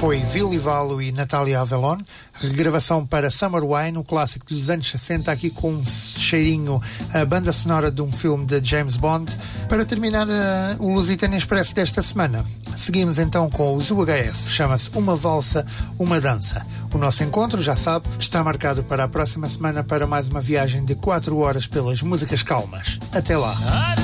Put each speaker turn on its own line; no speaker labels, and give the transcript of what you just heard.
Foi Willy Vallo e Natália Avelon, regravação para Summer Wine, o clássico dos anos 60, aqui com um cheirinho, a banda sonora de um filme de James Bond. Para terminar o Lusitânia Expresso desta semana, seguimos então com os UHF, chama-se Uma Valsa, Uma Dança. O nosso encontro, já sabe, está marcado para a próxima semana para mais uma viagem de 4 horas pelas músicas calmas. Até lá!